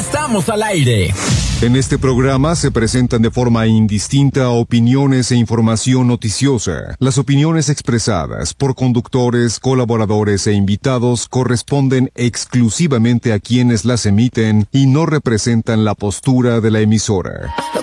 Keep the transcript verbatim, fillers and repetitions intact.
estamos al aire. En este programa se presentan de forma indistinta opiniones e información noticiosa. Las opiniones expresadas por conductores, colaboradores e invitados corresponden exclusivamente a quienes las emiten y no representan la postura de la emisora.